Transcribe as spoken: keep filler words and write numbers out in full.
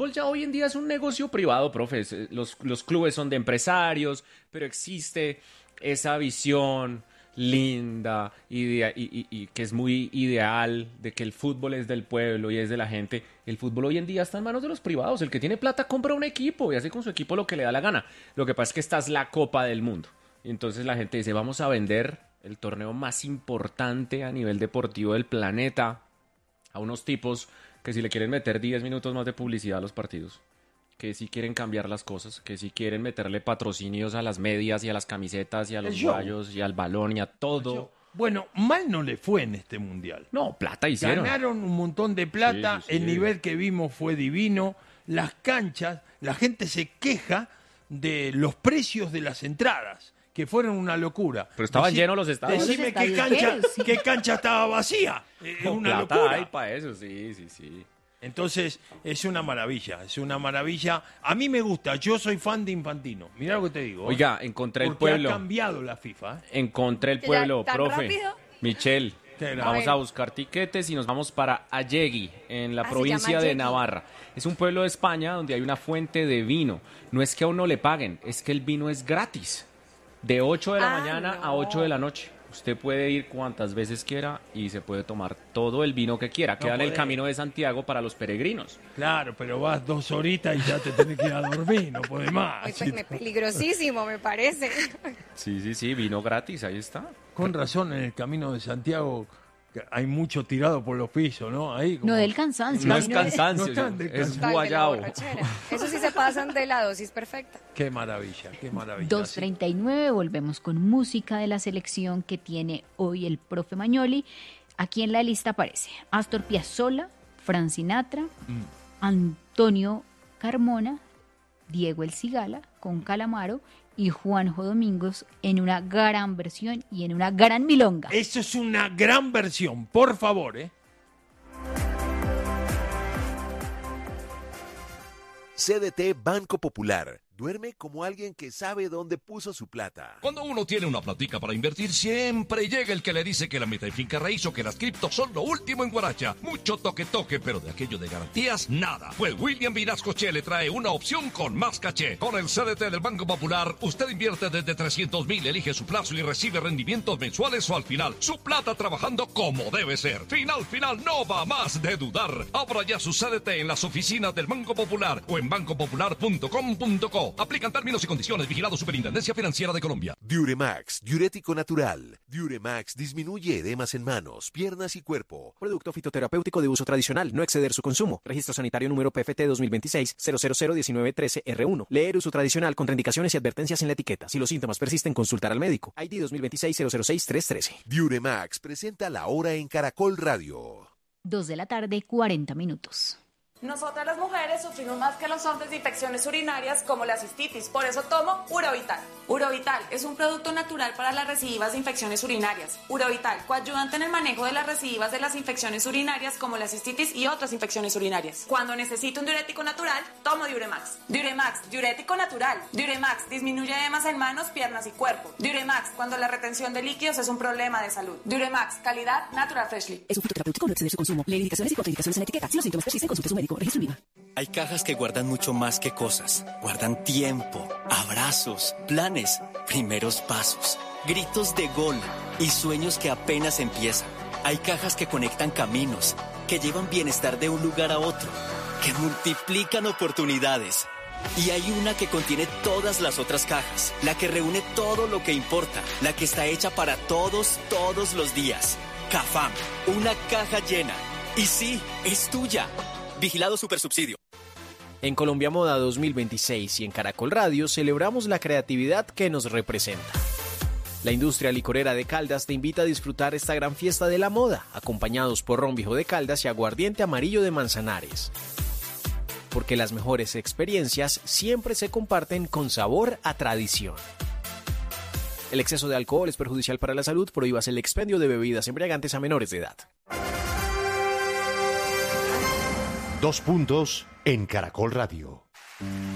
fútbol ya hoy en día es un negocio privado, profe. Los, los clubes son de empresarios, pero existe esa visión linda idea, y, y, y que es muy ideal de que el fútbol es del pueblo y es de la gente. El fútbol hoy en día está en manos de los privados. El que tiene plata compra un equipo y hace con su equipo lo que le da la gana. Lo que pasa es que esta es la Copa del Mundo. Y entonces la gente dice, vamos a vender el torneo más importante a nivel deportivo del planeta a unos tipos que si le quieren meter diez minutos más de publicidad a los partidos, que si quieren cambiar las cosas, que si quieren meterle patrocinios a las medias y a las camisetas y a los guayos y al balón y a todo. Bueno, mal no le fue en este mundial. No, plata hicieron. Ganaron un montón de plata, sí, sí, sí. El nivel que vimos fue divino, las canchas, la gente se queja de los precios de las entradas, que fueron una locura. Pero estaban Decí, llenos los estadios. Decime qué cancha, qué cancha estaba vacía. Es no, una plata locura. Hay para eso, sí, sí, sí. Entonces, es una maravilla, es una maravilla. A mí me gusta, yo soy fan de Infantino. Mirá lo que te digo. Oiga, encontré el porque pueblo. ha cambiado la FIFA. ¿eh? Encontré el pueblo, ¿Tan profe. rápido? Michelle, vamos a buscar tiquetes y nos vamos para Allegui, en la Ah, provincia de Allegui. Navarra. Es un pueblo de España donde hay una fuente de vino. No es que a uno le paguen, es que el vino es gratis. De ocho de la Ah, mañana no. a ocho de la noche. Usted puede ir cuantas veces quiera y se puede tomar todo el vino que quiera. Queda en el podés. Camino de Santiago para los peregrinos. Claro, pero vas dos horitas y ya te tenés que ir a dormir, no podés más. Muy pe- me- peligrosísimo, me parece. Sí, sí, sí, vino gratis, ahí está. Con razón, en el Camino de Santiago hay mucho tirado por los pisos, ¿no? Ahí como... No del cansancio. No es no cansancio, no están del es cansancio. Tal de la guayao. borrachera. Eso sí se pasan de la dosis perfecta. Qué maravilla, qué maravilla. dos treinta y nueve, volvemos con música de la selección que tiene hoy el profe Magnoli. Aquí en la lista aparece Astor Piazzolla, Frank Sinatra, Mm. Antonio Carmona, Diego El Cigala con Calamaro y Juanjo Domingos en una gran versión y en una gran milonga. Eso es una gran versión, por favor, ¿eh? C D T Banco Popular. Duerme como alguien que sabe dónde puso su plata. Cuando uno tiene una platica para invertir, siempre llega el que le dice que la meta de finca raíz o que las criptos son lo último en Guaracha. Mucho toque-toque, pero de aquello de garantías, nada. Pues William Vinasco Che le trae una opción con más caché. Con el C D T del Banco Popular, usted invierte desde trescientos mil, elige su plazo y recibe rendimientos mensuales o al final. Su plata trabajando como debe ser. Final, final, no va más de dudar. Abra ya su C D T en las oficinas del Banco Popular o en banco popular punto com punto co. Aplican términos y condiciones. Vigilado Superintendencia Financiera de Colombia. Diuremax, diurético natural. Diuremax disminuye edemas en manos, piernas y cuerpo. Producto fitoterapéutico de uso tradicional, no exceder su consumo. Registro sanitario número P F T dos mil veintiséis cero cero cero diecinueve trece R uno. Leer uso tradicional, contraindicaciones y advertencias en la etiqueta. Si los síntomas persisten, consultar al médico. I D dos mil veintiséis cero cero seis tres trece. Diuremax presenta la hora en Caracol Radio. dos de la tarde, cuarenta minutos. Nosotras las mujeres sufrimos más que los hombres de infecciones urinarias como la cistitis, por eso tomo Urovital. Urovital es un producto natural para las recidivas de infecciones urinarias. Urovital, coayudante en el manejo de las recidivas de las infecciones urinarias como la cistitis y otras infecciones urinarias. Cuando necesito un diurético natural, tomo Diuremax. Diuremax, diurético natural. Diuremax disminuye edemas en manos, piernas y cuerpo. Diuremax, cuando la retención de líquidos es un problema de salud. Diuremax, calidad Natural Freshly. Es un fitoterapéutico, no exceder su consumo. Lee indicaciones y contraindicaciones en la etiqueta. Si los síntomas persisten, consulte a su médico. Registro IVA. Hay cajas que guardan mucho más que cosas. Guardan tiempo, abrazos, planes, primeros pasos, gritos de gol y sueños que apenas empiezan. Hay cajas que conectan caminos, que llevan bienestar de un lugar a otro, que multiplican oportunidades. Y hay una que contiene todas las otras cajas, la que reúne todo lo que importa, la que está hecha para todos, todos los días. Cafam, una caja llena. Y sí, es tuya. Vigilado Supersubsidio. En Colombia Moda dos mil veintiséis y en Caracol Radio celebramos la creatividad que nos representa. La industria licorera de Caldas te invita a disfrutar esta gran fiesta de la moda, acompañados por ron viejo de Caldas y aguardiente amarillo de Manzanares. Porque las mejores experiencias siempre se comparten con sabor a tradición. El exceso de alcohol es perjudicial para la salud, prohíbas el expendio de bebidas embriagantes a menores de edad. Dos puntos en Caracol Radio.